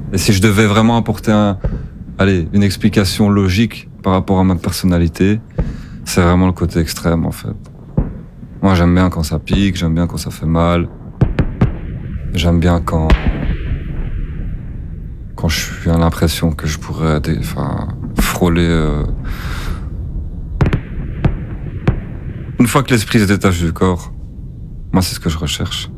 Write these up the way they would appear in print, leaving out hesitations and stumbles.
Et si je devais vraiment apporter une explication logique par rapport à ma personnalité, c'est vraiment le côté extrême en fait. Moi j'aime bien quand ça pique, j'aime bien quand ça fait mal. J'aime bien quand je suis à l'impression que je pourrais frôler. Une fois que l'esprit se détache du corps, moi c'est ce que je recherche.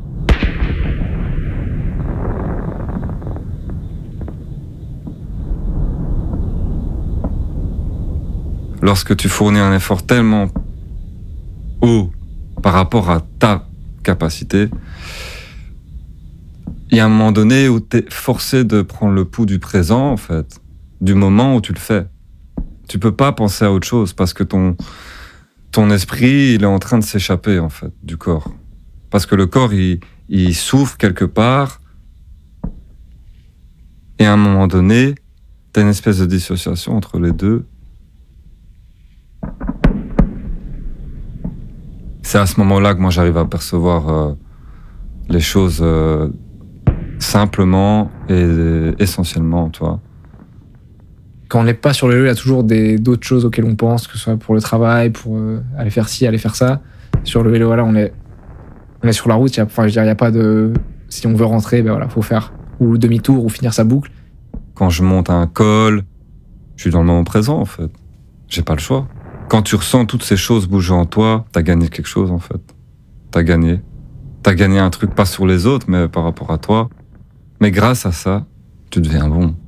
Lorsque tu fournis un effort tellement haut par rapport à ta capacité, il y a un moment donné où tu es forcé de prendre le pouls du présent, en fait, du moment où tu le fais. Tu peux pas penser à autre chose parce que ton esprit, il est en train de s'échapper, en fait, du corps. Parce que le corps, il souffre quelque part et à un moment donné, tu as une espèce de dissociation entre les deux. C'est à ce moment-là que moi j'arrive à percevoir les choses simplement et essentiellement, tu vois. Quand on n'est pas sur le vélo, il y a toujours d'autres choses auxquelles on pense, que ce soit pour le travail, pour aller faire ci, aller faire ça. Sur le vélo, voilà, on est sur la route, il n'y a pas de... Si on veut rentrer, ben voilà, faut faire ou demi-tour ou finir sa boucle. Quand je monte un col, je suis dans le moment présent, en fait. J'ai pas le choix. Quand tu ressens toutes ces choses bouger en toi, t'as gagné quelque chose, en fait. T'as gagné. T'as gagné un truc, pas sur les autres, mais par rapport à toi. Mais grâce à ça, tu deviens bon.